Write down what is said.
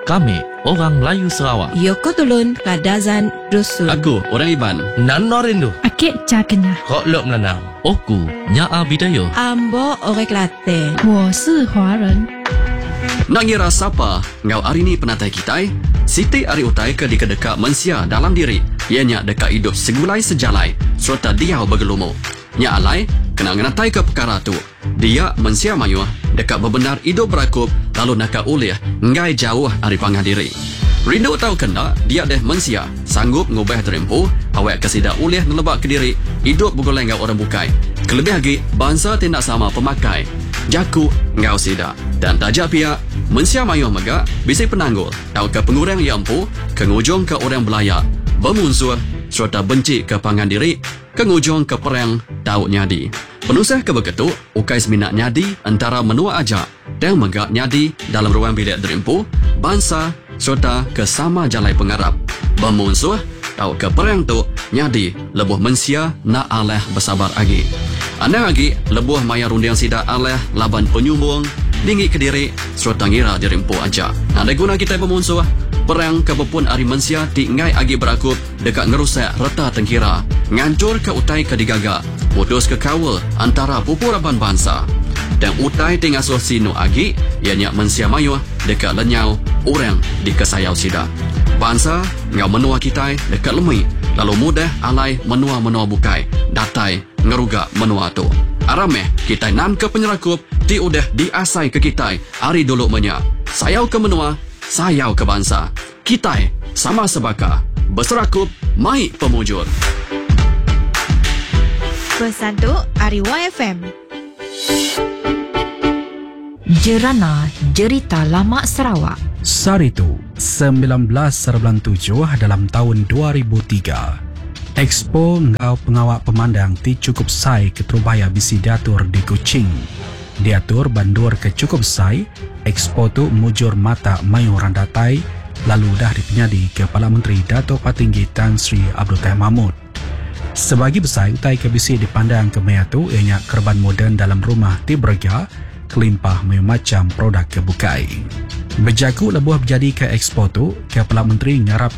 Kami, orang Melayu Sarawak. Yoko Tulun Kadazan Dusun. Aku, orang Iban. Nano Rindu. Akik Cakenya. Kok Lok Melanau. Oku, Nyaa Bidayo. Ambo Orek Late. 我是华人。 Nak ngira siapa ngau hari ni penatai kita? Siti ari utai ke di kedeka mensia dalam diri. Ianya dekat hidup segulai sejalai serta dia bergelumu. Nya alai kena ngenatai ke perkara tu. Dia mensia mayu dekat bebenar hidup berakup lalu nak ulih ngai jauh ari pangah diri. Rindu tahu kena dia deh mensia sanggup ngubah terempu awak kesida ulih nelebak ke diri hidup bergoleng ngau orang bukai. Kelebih lagi bangsa tindak sama pemakai. Jaku ngau sida dan tajak pihak mensia mayuh mega bisi penanggul tahu ke pengurang yang empu ke ngujung ke orang belayak bermusuh serta benci ke pangan diri ke ngujung ke perang tahu nyadi penusah ke begitu ukai seminat nyadi antara menua aja dan mega nyadi dalam ruang bilik derimpu bangsa serta ke sama jalai pengarap bermusuh tahu ke perang tu nyadi lebuh mensia nak aleh bersabar lagi. Anda lagi lebuh maya rundiang sida aleh laban penyumbung dinggi ke diri serta ngira dirimpu aja. Ada guna kita bermusuh perang kebepun ari mensia tingai agi berakup dekat ngerusak reta tengkira ngancur ke utai ke digaga putus ke kawal antara pupuraban bangsa dan utai tingasuh sinu agi ianya mensia mayuh dekat lenyau orang di kesayau sida bangsa ngau menua kita dekat lemui lalu mudah alai menua-menua bukai datai ngeruga menua tu arameh kita nan ke penyerakup ti udah diasai ke kita hari dulu menya sayau ke menua sayau ke bangsa kita sama sebaka berserakup mai pemujur Bersatu Ariwa FM. Jerana Jerita Lama Sarawak. Saritu 1997 dalam tahun 2003. Expo Ngau Pengawak Pemandang ti cukup sai ke Trubaya bisi diatur di Kuching. Diatur bandur ke cukup sai, Expo tu mujur mata mayu randatai lalu dah dipenyadi Kepala Menteri Dato' Patinggi Tan Sri Abdul Tahir Mahmud. Sebagi besar utai ke bisi dipandang ke maya tu ianya kerban moden dalam rumah ti berga kelimpah macam produk kebukai. Berjaku lebuh berjadi ke Expo tu, Kepala Menteri ngarap